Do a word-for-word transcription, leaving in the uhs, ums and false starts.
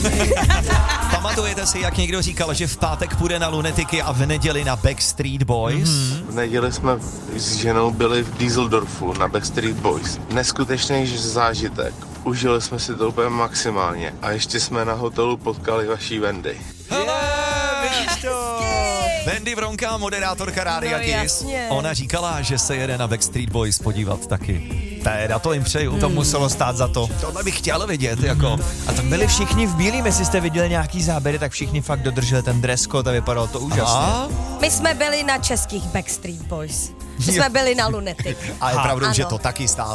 Pamatujete si, jak někdo říkal, že v pátek půjde na Lunetiky a v neděli na Backstreet Boys? Mm-hmm. V neděli jsme s ženou byli v Düsseldorfu na Backstreet Boys. Neskutečný zážitek. Užili jsme si to úplně maximálně. A ještě jsme na hotelu potkali vaší Wendy. Hele, vidíš to? Wendy Vronka, moderátorka Rádia No, Kiss. jasně. Ona říkala, že se jede na Backstreet Boys podívat taky. Teda to jim přeju. To muselo stát za to. Tohle bych chtěl vidět, jako. A tam byli všichni v bílém, jestli jste viděli nějaký záběry, tak všichni fakt dodrželi ten dress code a vypadalo to úžasně. A? My jsme byli na českých Backstreet Boys. My jsme byli na Lunetic. A je pravdou, Ano. že to taky stálo